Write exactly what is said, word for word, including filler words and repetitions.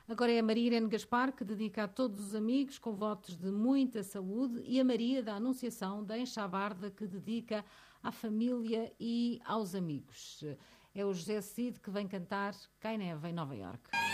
Agora é a Maria Irene Gaspar, que dedica a todos os amigos com votos de muita saúde, e a Maria da Anunciação da Enxabarda, que dedica à família e aos amigos. É o José Cid que vem cantar Cai Neve em Nova Iorque.